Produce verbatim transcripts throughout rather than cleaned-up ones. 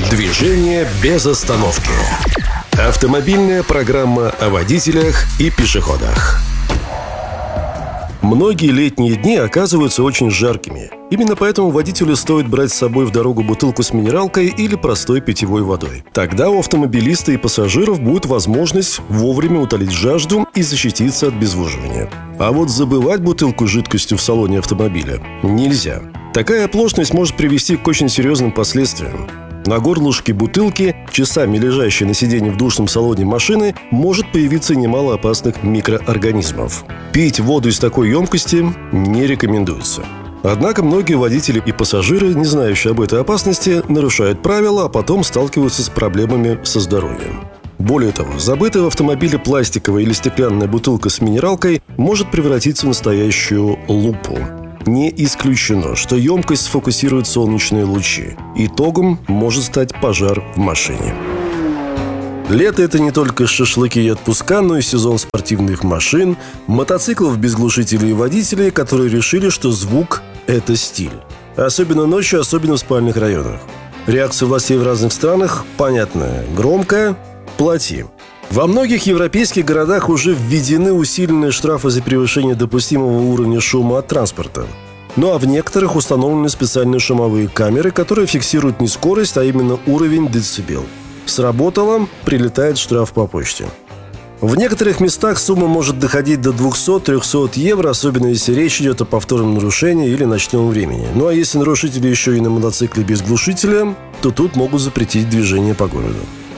Движение без остановки. Автомобильная программа о водителях и пешеходах. Многие летние дни оказываются очень жаркими. Именно поэтому водителю стоит брать с собой в дорогу бутылку с минералкой или простой питьевой водой. Тогда у автомобилиста и пассажиров будет возможность вовремя утолить жажду и защититься от обезвоживания. А вот забывать бутылку с жидкостью в салоне автомобиля нельзя. Такая оплошность может привести к очень серьезным последствиям. На горлышке бутылки, часами лежащей на сиденье в душном салоне машины, может появиться немало опасных микроорганизмов. Пить воду из такой емкости не рекомендуется. Однако многие водители и пассажиры, не знающие об этой опасности, нарушают правила, а потом сталкиваются с проблемами со здоровьем. Более того, забытая в автомобиле пластиковая или стеклянная бутылка с минералкой может превратиться в настоящую лупу. Не исключено, что емкость сфокусирует солнечные лучи. Итогом может стать пожар в машине. Лето – это не только шашлыки и отпуска, но и сезон спортивных машин, мотоциклов без глушителей и водителей, которые решили, что звук – это стиль. Особенно ночью, особенно в спальных районах. Реакция властей в разных странах понятная. Громко – плати. Во многих европейских городах уже введены усиленные штрафы за превышение допустимого уровня шума от транспорта. Ну а в некоторых установлены специальные шумовые камеры, которые фиксируют не скорость, а именно уровень децибел. Сработало – прилетает штраф по почте. В некоторых местах сумма может доходить до двести-триста евро, особенно если речь идет о повторном нарушении или ночном времени. Ну а если нарушители еще и на мотоцикле без глушителя, то тут могут запретить движение по городу.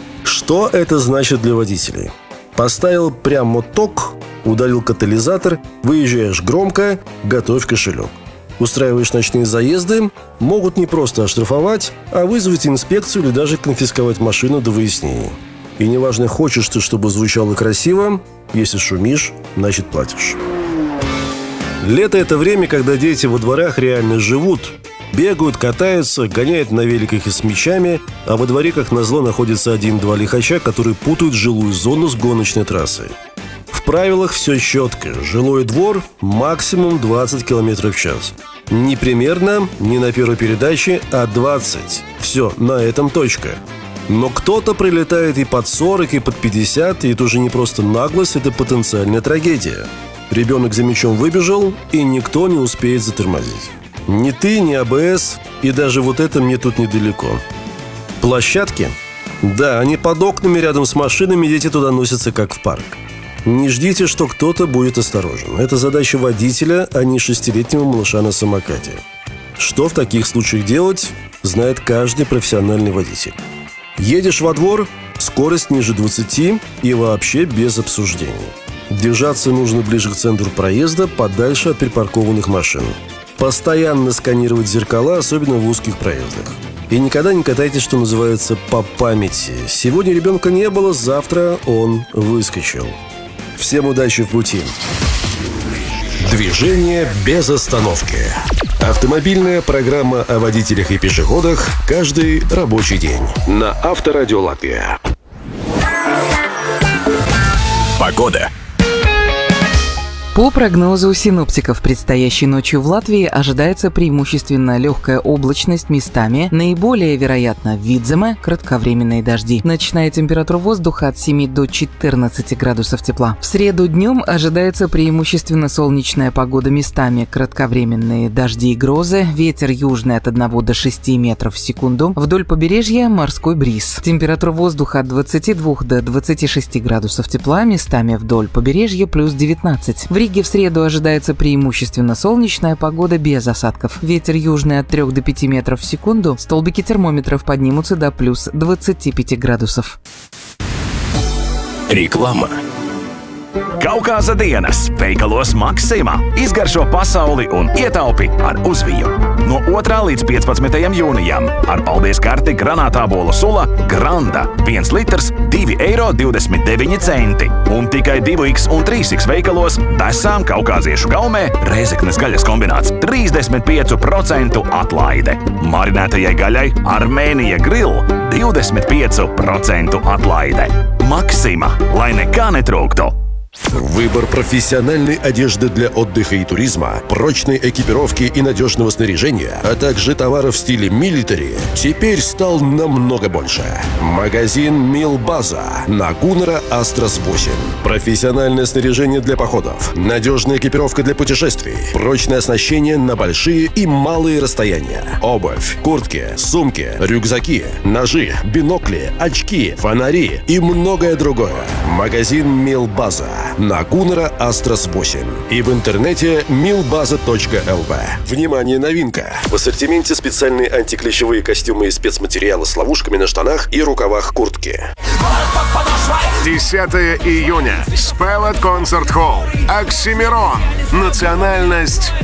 Что это значит для водителей? Поставил прямо ток, ударил катализатор, выезжаешь громко, готовь кошелек. Устраиваешь ночные заезды, могут не просто оштрафовать, а вызвать инспекцию или даже конфисковать машину до выяснения. И неважно, хочешь ты, чтобы звучало красиво, если шумишь, значит платишь. Лето – это время, когда дети во дворах реально живут. Бегают, катаются, гоняют на великах и с мячами, а во дворе, как назло, находится один-два лихача, которые путают жилую зону с гоночной трассой. В правилах все четко. Жилой двор – максимум двадцать километров в час. Не примерно, не на первой передаче, а двадцать. Все, на этом точка. Но кто-то прилетает и под сорок, и под пятьдесят, и это уже не просто наглость, это потенциальная трагедия. Ребенок за мячом выбежал, и никто не успеет затормозить. Ни ты, ни АБС, и даже вот это мне тут недалеко. Площадки? Да, они под окнами рядом с машинами, дети туда носятся как в парк. Не ждите, что кто-то будет осторожен. Это задача водителя, а не шестилетнего малыша на самокате. Что в таких случаях делать, знает каждый профессиональный водитель. Едешь во двор, скорость ниже двадцати и вообще без обсуждений. Держаться нужно ближе к центру проезда, подальше от припаркованных машин. Постоянно сканировать зеркала, особенно в узких проездах. И никогда не катайтесь, что называется, по памяти. Сегодня ребенка не было, завтра он выскочил. Всем удачи в пути. Движение без остановки. Автомобильная программа о водителях и пешеходах каждый рабочий день. На Авторадио Латвия. Погода. По прогнозу синоптиков, предстоящей ночью в Латвии ожидается преимущественно легкая облачность, местами наиболее вероятно Видземе, кратковременные дожди. Ночная температура воздуха от семи до четырнадцати градусов тепла. В среду днем ожидается преимущественно солнечная погода, местами кратковременные дожди и грозы, ветер южный от одного до шести метров в секунду. Вдоль побережья морской бриз. Температура воздуха от двадцати двух до двадцати шести градусов тепла, местами вдоль побережья плюс девятнадцать. В Риге в среду ожидается преимущественно солнечная погода без осадков. Ветер южный от трёх до пяти метров в секунду. Столбики термометров поднимутся до плюс двадцати пяти градусов. Реклама. Kaukāza dienas veikalos Maksima izgaršo pasauli un ietaupi ar uzviju. No otrā līdz piecpadsmitajam jūnijam ar paldies karti granātābolu sula Granda viens litrs divi eiro divdesmit deviņi centi un tikai divi iks un trīs iks veikalos Desām kaukāziešu gaumē Rēzeknes gaļas kombināts trīsdesmit pieci procenti atlaide. Marinētajai gaļai Armēnija Grill divdesmit pieci procenti atlaide. Maksima, lai nekā netrūktu. Выбор профессиональной одежды для отдыха и туризма, прочной экипировки и надежного снаряжения, а также товаров в стиле милитари теперь стал намного больше. Магазин Милбаза на Гуннера Астрас восемь. Профессиональное снаряжение для походов, надежная экипировка для путешествий, прочное оснащение на большие и малые расстояния, обувь, куртки, сумки, рюкзаки, ножи, бинокли, очки, фонари и многое другое. Магазин Милбаза на Гуннера Астрас восемь и в интернете милбаза точка эл ви. Внимание, новинка! В ассортименте специальные антиклещевые костюмы из спецматериала с ловушками на штанах и рукавах куртки. десятого июня. Спеллет Концерт Холл. Оксимирон. Национальность